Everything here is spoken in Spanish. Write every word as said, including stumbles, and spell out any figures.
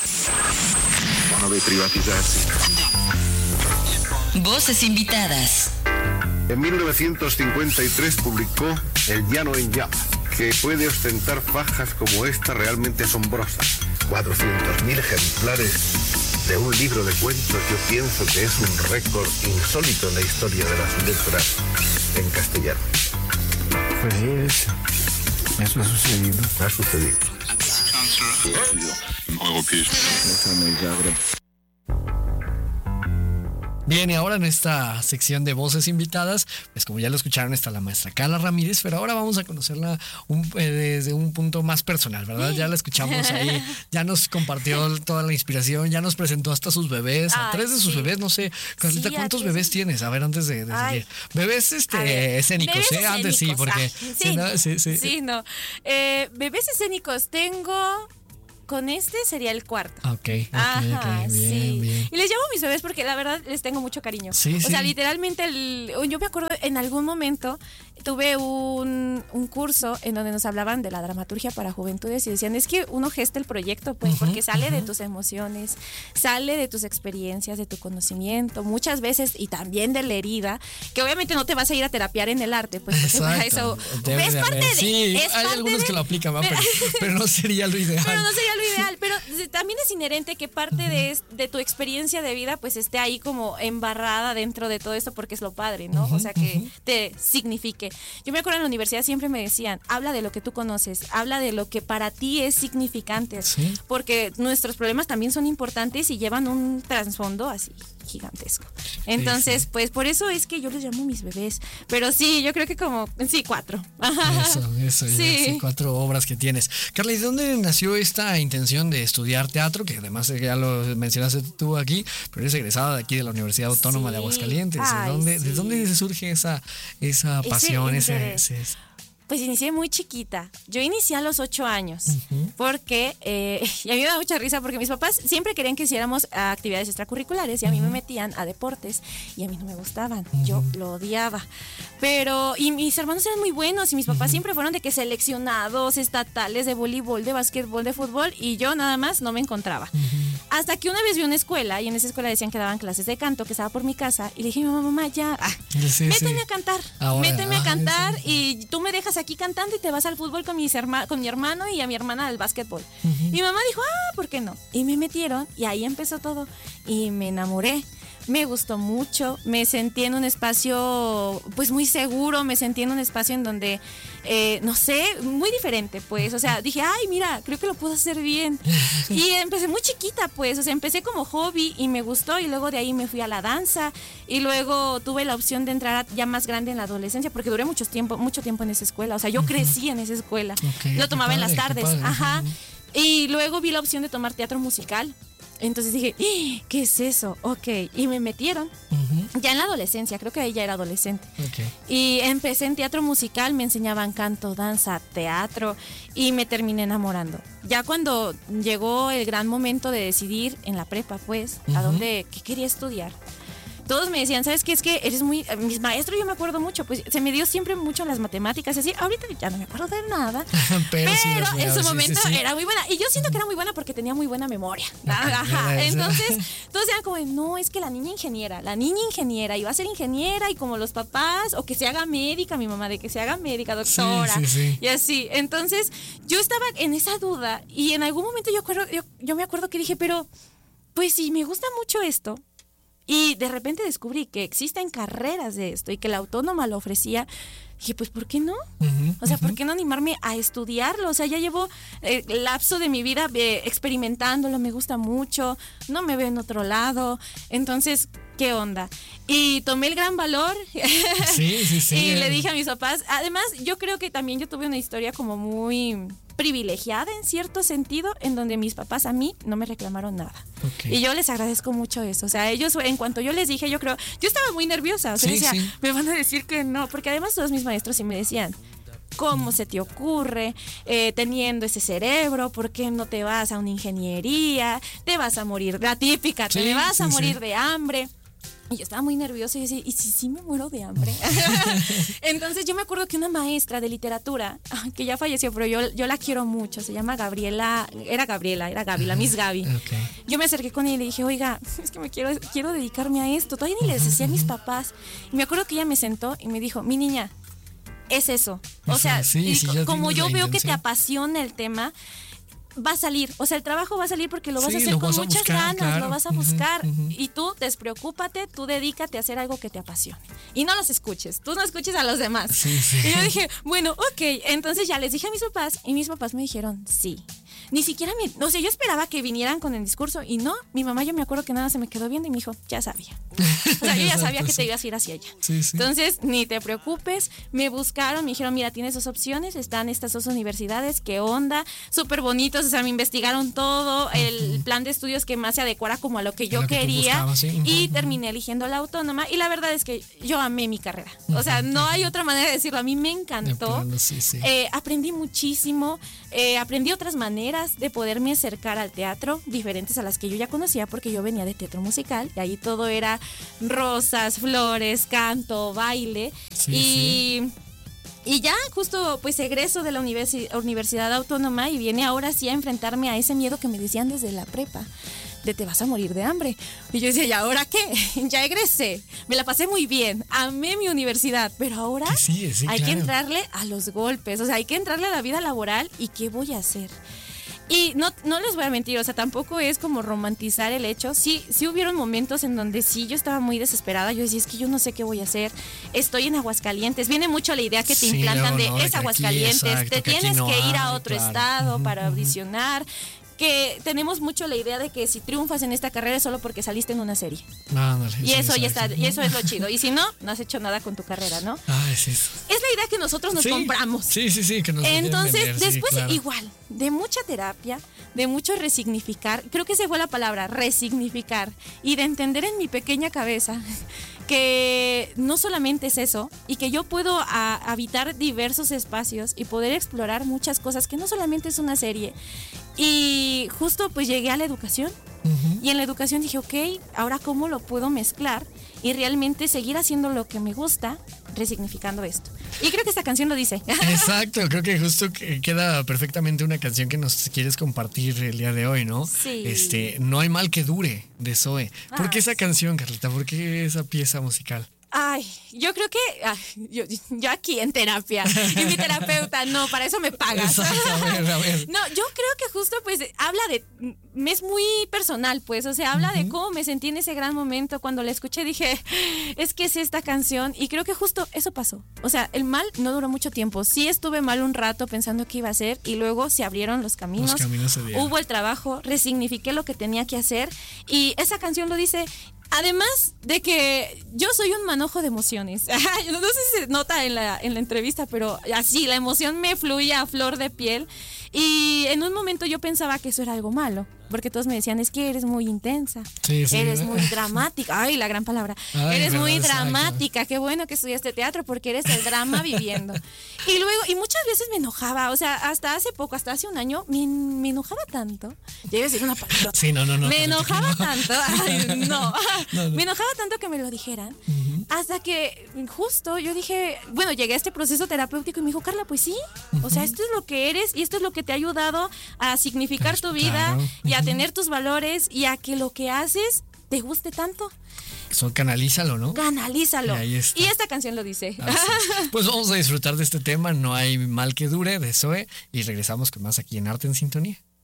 Voces invitadas. En mil novecientos cincuenta y tres publicó El llano en llamas, que puede ostentar fajas como esta realmente asombrosas. cuatrocientos mil ejemplares de un libro de cuentos, yo pienso que es un récord insólito en la historia de las letras en castellano. Pues eso ha sucedido. Ha sucedido. Bien, y ahora en esta sección de voces invitadas, pues como ya lo escucharon, está la maestra Carla Ramírez, pero ahora vamos a conocerla un, eh, desde un punto más personal, ¿verdad? Ya la escuchamos ahí, ya nos compartió toda la inspiración, ya nos presentó hasta sus bebés, a Ay, tres de sus sí. bebés, no sé, Carlita, Sí, ¿cuántos a tres. bebés tienes? A ver, antes de, de seguir. Bebés este, ver, escénicos, bebés ¿eh? Antes sí, escénicos, porque... ah, si sí, no, sí, sí. sí, no. Eh, bebés escénicos tengo... Con este sería el cuarto. Ok, ok, Ajá, ok, bien, sí. bien. Y les llamo mis bebés porque la verdad les tengo mucho cariño. Sí, o sí. sea, literalmente, el, yo me acuerdo en algún momento tuve un, un curso en donde nos hablaban de la dramaturgia para juventudes y decían, es que uno gesta el proyecto, pues, Uh-huh, porque sale uh-huh. de tus emociones, sale de tus experiencias, de tu conocimiento, muchas veces, y también de la herida, que obviamente no te vas a ir a terapiar en el arte, pues, porque para eso Debe es de parte haber. de... Sí, es hay parte algunos de- que lo aplican, ¿va? pero- pero, pero no sería lo ideal. pero no sería lo ideal, pero también es inherente que parte de, es- de tu experiencia de vida pues esté ahí como embarrada dentro de todo esto porque es lo padre, ¿no? O sea, que te signifique. Yo me acuerdo en la universidad siempre me decían, habla de lo que tú conoces, habla de lo que para ti es significante, Sí. porque nuestros problemas también son importantes y llevan un trasfondo así gigantesco. Entonces, sí. pues por eso es que yo les llamo mis bebés, pero sí, yo creo que como, sí, cuatro. Eso, eso, ya, Sí. sí, cuatro obras que tienes. Carla, ¿y de dónde nació esta intención de estudiar teatro? Que además ya lo mencionaste tú aquí, pero eres egresada de aquí de la Universidad Autónoma Sí. de Aguascalientes. ¿De Ay, dónde, sí. ¿De dónde surge esa, esa Ese pasión, ese, interés. ese- Pues inicié muy chiquita. Yo inicié a los ocho años porque, eh, y a mí me da mucha risa porque mis papás siempre querían que hiciéramos ah, actividades extracurriculares y a mí me metían a deportes y a mí no me gustaban. Yo lo odiaba. Pero, y mis hermanos eran muy buenos y mis papás siempre fueron de que seleccionados estatales de voleibol, de básquetbol, de fútbol y yo nada más no me encontraba. Hasta que una vez vi una escuela y en esa escuela decían que daban clases de canto que estaba por mi casa y le dije, mamá, mamá, ya, ah, Sí, sí. méteme a cantar, Ahora, méteme a ah, cantar sí. y tú me dejas aquí cantando y te vas al fútbol con, mis herma- con mi hermano y a mi hermana al básquetbol. Mi mamá dijo, ah, ¿por qué no? Y me metieron y ahí empezó todo y me enamoré. Me gustó mucho, me sentí en un espacio pues muy seguro, me sentí en un espacio en donde, eh, no sé, muy diferente pues, o sea, dije, ay mira, creo que lo puedo hacer bien. Y empecé muy chiquita pues, o sea, empecé como hobby y me gustó y luego de ahí me fui a la danza y luego tuve la opción de entrar a- ya más grande en la adolescencia porque duré mucho tiempo, mucho tiempo en esa escuela, o sea, yo crecí en esa escuela, Ok, lo qué tomaba en las padre, qué tardes, padre. ajá, y luego vi la opción de tomar teatro musical. Entonces dije, ¡Ah! ¿qué es eso? Ok, y me metieron Ujú, ya en la adolescencia, creo que ahí ya era adolescente. ok. Y empecé en teatro musical, me enseñaban canto, danza, teatro y me terminé enamorando. Ya cuando llegó el gran momento de decidir en la prepa, pues, a Ujú. dónde, qué quería estudiar. Todos me decían, ¿sabes qué? Es que eres muy... Mis maestros, yo me acuerdo mucho, pues se me dio siempre mucho las matemáticas, así. Ahorita ya no me acuerdo de nada. Pero, sí, Pero las en veas, su sí, sí, momento sí. era muy buena. Y yo siento que era muy buena porque tenía muy buena memoria. Era Ajá. eso. Entonces, todos eran como, no, es que la niña ingeniera, la niña ingeniera, y va a ser ingeniera, y como los papás, o que se haga médica, mi mamá, de que se haga médica, doctora. Sí, sí, sí. Y así. Entonces, yo estaba en esa duda, y en algún momento yo, acuerdo, yo, yo me acuerdo que dije, pero, pues si me gusta mucho esto, y de repente descubrí que existen carreras de esto y que la autónoma lo ofrecía. Dije, pues, ¿por qué no? Ujú, O sea, ¿por ujú. qué no animarme a estudiarlo? O sea, ya llevo eh, el lapso de mi vida eh, experimentándolo, me gusta mucho, no me veo en otro lado. Entonces, ¿qué onda? Y tomé el gran valor. Sí, sí, sí. Y le dije a mis papás, además, yo creo que también yo tuve una historia como muy privilegiada en cierto sentido, en donde mis papás a mí no me reclamaron nada. Ok. Y yo les agradezco mucho eso. O sea, ellos, en cuanto yo les dije, yo creo, yo estaba muy nerviosa. O sea, Sí, decía, sí. me van a decir que no, porque además todos mis maestros sí me decían, ¿cómo se te ocurre eh, teniendo ese cerebro? ¿Por qué no te vas a una ingeniería? Te vas a morir, la típica, Sí, te vas a sí, morir sí. de hambre. Y yo estaba muy nerviosa y decía, ¿y si sí me muero de hambre? Entonces yo me acuerdo que una maestra de literatura, que ya falleció, pero yo, yo la quiero mucho, se llama Gabriela, era Gabriela, era Gaby, la Miss Gaby. Okay. Yo me acerqué con ella y le dije, oiga, es que me quiero, quiero dedicarme a esto. Todavía ni les decía a mis papás. Y me acuerdo que ella me sentó y me dijo, mi niña, es eso. O sea, sí, sí, y como yo veo intención. que te apasiona el tema, va a salir, o sea, el trabajo va a salir porque lo vas Sí, a hacer lo con vas a muchas buscar, ganas, claro. lo vas a Ujú, buscar ujú. y tú despreocúpate, tú dedícate a hacer algo que te apasione y no los escuches, tú no escuches a los demás. Sí, sí. Y yo dije, bueno, ok, entonces ya les dije a mis papás y mis papás me dijeron, sí. Ni siquiera me, o sea, yo esperaba que vinieran con el discurso y no, mi mamá yo me acuerdo que nada se me quedó viendo y me dijo, ya sabía. O sea, yo ya sabía que te ibas a ir hacia ella. Sí, sí. Entonces, ni te preocupes, me buscaron, me dijeron, mira, tienes dos opciones, están estas dos universidades, qué onda, súper bonitos, o sea, me investigaron todo, el plan de estudios que más se adecuara como a lo que yo A lo que tú quería buscabas, sí. y Ujú. terminé eligiendo la autónoma y la verdad es que yo amé mi carrera. O sea, no hay otra manera de decirlo, a mí me De encantó. plano, sí, sí. Eh, aprendí muchísimo, eh, aprendí otras maneras de poderme acercar al teatro, diferentes a las que yo ya conocía porque yo venía de teatro musical y ahí todo era rosas, flores, canto, baile Sí, y... Y ya justo pues egreso de la universi- Universidad Autónoma y viene ahora sí a enfrentarme a ese miedo que me decían desde la prepa, de te vas a morir de hambre. Y yo decía, ¿y ahora qué? Ya egresé, me la pasé muy bien, amé mi universidad, pero ahora Que sí, sí, hay claro. que entrarle a los golpes, o sea, hay que entrarle a la vida laboral y ¿qué voy a hacer? Y no, no les voy a mentir, o sea, tampoco es como romantizar el hecho. Sí, sí hubieron momentos en donde sí yo estaba muy desesperada. Yo decía, es que yo no sé qué voy a hacer. Estoy en Aguascalientes. Viene mucho la idea que te Sí, implantan luego, de ¿no? De es que aquí, Aguascalientes, exacto, te que aquí tienes no que ir a hay, otro claro. estado Ujú, para ujú. audicionar. Que tenemos mucho la idea de que si triunfas en esta carrera es solo porque saliste en una serie. Ándale, Y sí, eso ya está, exacto. y eso es lo chido. Y si no, no has hecho nada con tu carrera, ¿no? Ah, es eso. Es la idea que nosotros nos Sí, compramos. Sí, sí, sí, que nos quieren Entonces, vender, sí, después claro. igual, de mucha terapia, de mucho resignificar, creo que esa fue la palabra, resignificar, y de entender en mi pequeña cabeza que no solamente es eso, y que yo puedo a- habitar diversos espacios y poder explorar muchas cosas, que no solamente es una serie. Y justo pues llegué a la educación. Ujú. Y en la educación dije, ok, ahora cómo lo puedo mezclar y realmente seguir haciendo lo que me gusta, resignificando esto. Y creo que esta canción lo dice. Exacto, creo que justo que queda perfectamente una canción que nos quieres compartir el día de hoy, ¿no? Sí. Este, No hay mal que dure, de Zoe. ¿Por qué Ah, esa canción, Carlita? ¿Por qué esa pieza musical? Ay, yo creo que ay, yo, yo aquí en terapia y mi terapeuta, no, para eso me pagas. Exacto, a ver, a ver. No, yo creo que justo pues habla de, me es muy personal pues, o sea, habla de cómo me sentí en ese gran momento cuando la escuché, dije, es que es esta canción y creo que justo eso pasó. O sea, el mal no duró mucho tiempo, sí estuve mal un rato pensando qué iba a hacer y luego se abrieron los caminos, Los caminos se dieron. hubo el trabajo, resignifiqué lo que tenía que hacer y esa canción lo dice. Además de que yo soy un manojo de emociones. No sé si se nota en la, en la entrevista, pero así, la emoción me fluye a flor de piel. Y en un momento yo pensaba que eso era algo malo, porque todos me decían, es que eres muy intensa, Sí, sí. eres muy dramática. Ay, la gran palabra. Ay, eres muy verdad, exacto. dramática, qué bueno que estudiaste teatro porque eres el drama viviendo. Y luego, y muchas veces me enojaba, o sea, hasta hace poco, hasta hace un año, me, me enojaba tanto. Ya iba a decir una palabra. Sí, no, no, no. Me Carlita, enojaba no. tanto, ay, no. No, no. Me enojaba tanto que me lo dijeran, hasta que justo yo dije, bueno, llegué a este proceso terapéutico y me dijo, Carla, pues sí, o sea, esto es lo que eres y esto es lo que te ha ayudado a significar tu vida Claro. y a tener tus valores y a que lo que haces te guste tanto. So, canalízalo, ¿no? Canalízalo. Y ahí está. Y esta canción lo dice. Así es. Pues vamos a disfrutar de este tema, No hay mal que dure, de Zoe, y regresamos con más aquí en Arte en Sintonía.